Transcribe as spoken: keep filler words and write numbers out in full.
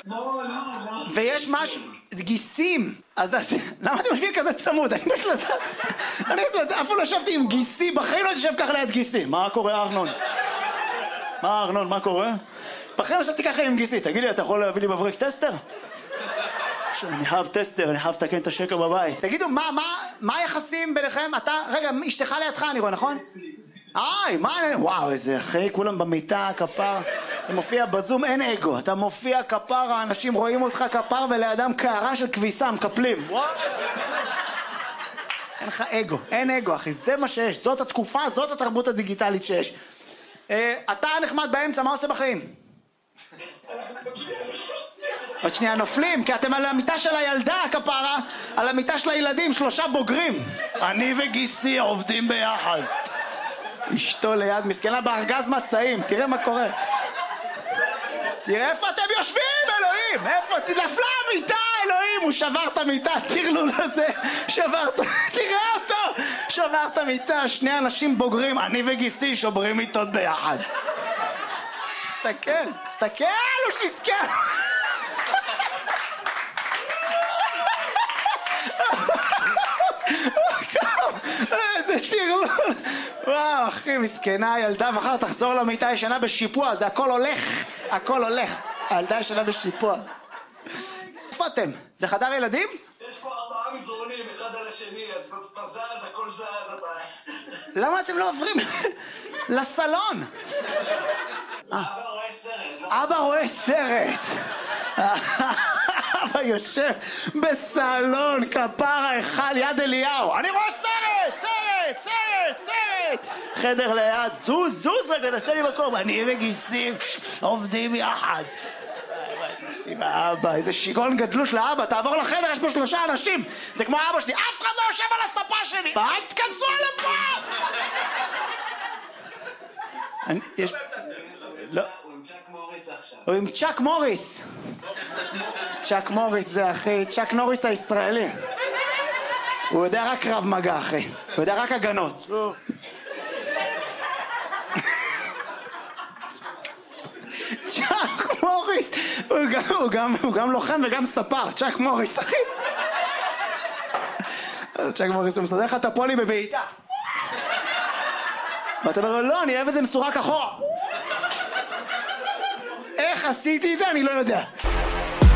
ויש משהו, גיסים, אז למה אתם משווים כזה צמוד? אני לא יודעת, אני אף פעם לא ישבתי עם גיסי, בחיים לא יושב ככה ליד גיסי. מה קורה ארנון? מה ארנון, מה קורה? בחיים לא ישבתי ככה עם גיסי, תגיד לי, אתה יכול להביא לי מברק טסטר? אני חייב טסטר, אני חייב לתקן את השקע בבית. תגידו, מה, מה, מה היחסים ביניכם? אתה, רגע, אשתך לידך אני רואה, נכון? איי, מה, וואו, איזה אחי, כולם במיטה, כפר. אתה מופיע בזום, אין אגו. אתה מופיע כפר, האנשים רואים אותך כפר, ולידם קערה של כביסה, מקפלים. וואו. אין לך אגו, אין אגו, אחי, זה מה שיש. זאת התקופה, זאת התרבות הדיגיטלית שיש. אה, אתה נחמד באמצע, מה עושה בחיים? עוד שנייה נופלים, כי אתם על המיטה של הילדה, כפרה, על המיטה של הילדים, שלושה בוגרים. אני וגיסי עובדים ביחד. אשתו ליד, מסכנה בארגז מצעים, תראה מה קורה. תראה איפה אתם יושבים, אלוהים, איפה, נפלה המיטה, אלוהים, הוא שבר את המיטה, תרלול הזה, שבר את, תראה אותו, שבר את המיטה, שני אנשים בוגרים, אני וגיסי שוברים מיטות ביחד. תסתכל, תסתכל, הוא שיסכל. איזה תרלול. וואו, אחי, מסכנה הילדה, מחר תחזור למיטה ישנה בשיפוע, זה הכל הולך, הכל הולך. הילדה ישנה בשיפוע. איפה אתם? זה חדר ילדים? יש פה ארבעה מזרונים, אחד על השני, אז בזז, הכל זז, אתה... למה אתם לא עוברים לסלון? אבא רואה סרט. אבא רואה סרט. אבא יושב בסלון, כפרה אחד יד אליהו. אני רואה סרט, סרט, סרט, סרט. חדר ליד, זוז, זוז רגע, נעשה לי מקום. אני וגיסים עובדים יחד. אבא, איזה שיגעון גדלות לאבא, תעבור לחדר, יש פה שלושה אנשים. זה כמו אבא שלי, אף אחד לא יושב על הספה שלי. אל תכנסו על הפעם. יש... לא. הוא עם צ'אק מוריס עכשיו. הוא עם צ'אק מוריס. צ'אק מוריס זה אחי, צ'אק נוריס הישראלי. הוא יודע רק קרב מגע אחי, הוא יודע רק הגנות. צ'אק מוריס, הוא גם, הוא גם, הוא גם לוחם וגם ספר, צ'אק מוריס אחי. צ'אק מוריס הוא מסדר לך את הפולי בבעיטה. ואתה אומר לו, לא, אני אוהב את זה מסורק אחורה. איך עשיתי את זה? אני לא יודע.